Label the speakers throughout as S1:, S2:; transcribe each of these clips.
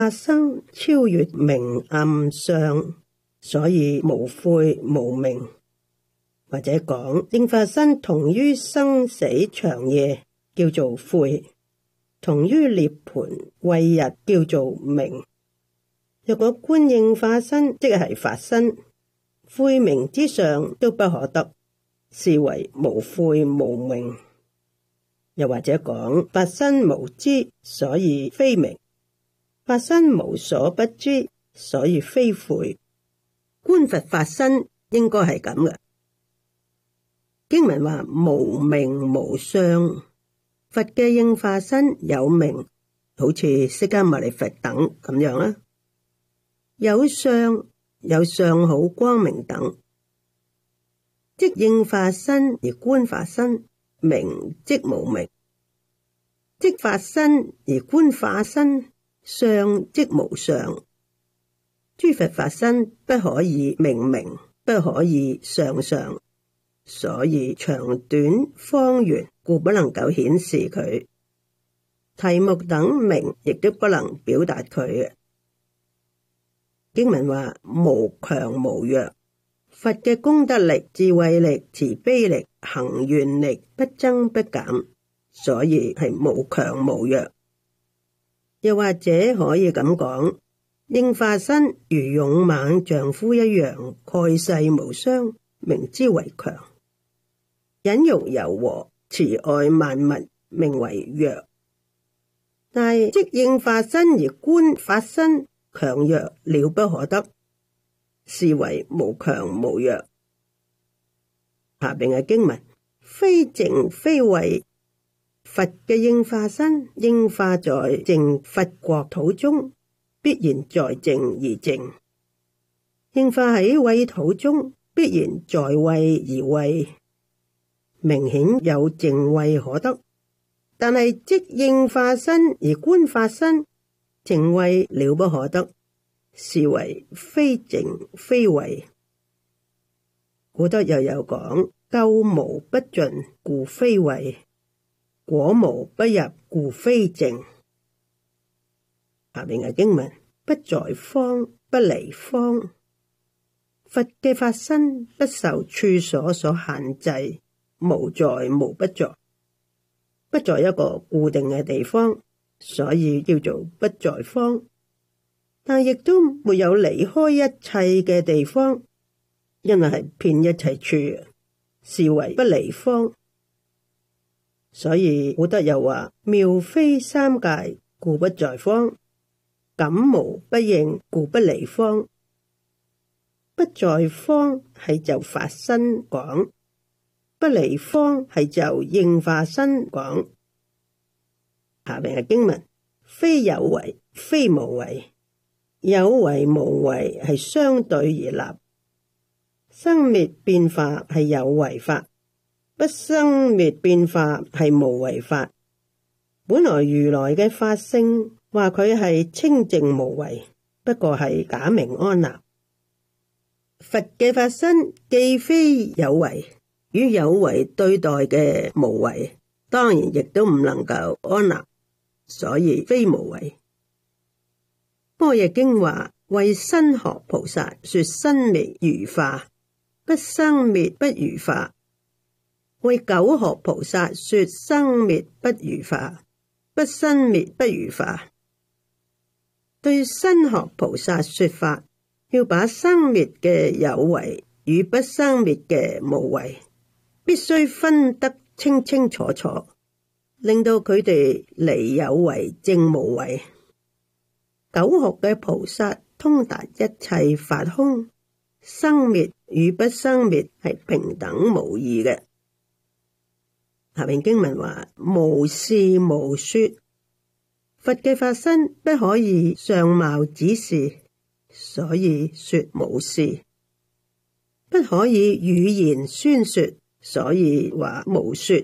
S1: 法身超越明暗相，所以無悔無明。或者講應化身同於生死長夜，叫做悔；同於涅槃慧日，叫做明。若果觀應化身，即係法身，悔明之上都不可得，是為無悔無明。又或者講法身無知，所以非明；法身無所不知，所以非悔。觀佛法身應該係咁嘅。經文話無名無相，佛嘅應化身有名，好似釋迦牟尼佛等咁樣啦；有相，有相好光明等。即應化身而觀法身，名即無名；即法身而觀化身，相即無相。諸佛法身不可以名名，不可以相相。所以長短方圓，故不能夠顯示佢；題目等名亦都不能表達佢嘅。經文話無強無弱，佛嘅功德力、智慧力、慈悲力、行願力不增不減，所以係無強無弱。又或者可以咁講，應化身如勇猛丈夫一樣，蓋世無雙，名之為強；忍辱柔和，慈愛萬物，名為弱。但係即應化身而觀法身，強弱了不可得，是為無強無弱。下邊嘅經文，非淨非慧，佛嘅應化身應化在淨佛國土中，必然在淨而淨；應化喺穢土中，必然在穢而穢。明顯有淨穢可得，但係即應化身而觀法身，淨穢了不可得，是為非淨非穢。古德又有講，救無不盡，故非穢；果無不入，故非淨。下面嘅經文，不在方，不離方。佛嘅法身不受處所所限制，無在無不在，不在一個固定嘅地方，所以叫做不在方。但亦都沒有離開一切嘅地方，因為係遍一切處，是為不離方。所以古德又話，妙非三界，故不在方；感無不應，故不離方。不在方係就法身講，不離方係就應化身講。下面嘅經文，非有為，非無為。有為無為係相對而立，生滅變化係有為法，不生滅變化係無為法。本來如來嘅法性話佢係清淨無為，不過係假名安立。佛嘅法身既非有為，與有為對待嘅無為，當然亦都唔能夠安立，所以非無為。般若經話，為身學菩薩說生滅如化，不生滅不如化；為九學菩薩說生滅不如化，不生滅不如化。對身學菩薩說法，要把生滅嘅有為與不生滅嘅無為，必須分得清清楚楚，令到佢哋離有為證無為。九學嘅菩薩通達一切法空，生滅與不生滅係平等無異嘅。下面經文話，無事無說，佛嘅法身不可以相貌指示，所以說無事；不可以語言宣說，所以話無說。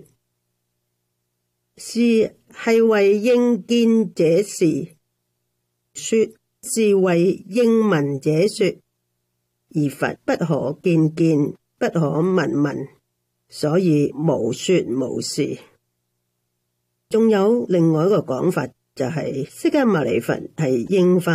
S1: 事係為應見者事，說是為應聞者說，而佛不可見見，不可聞聞，所以無說無事。仲有另外一個講法， 就係釋迦牟尼佛係應化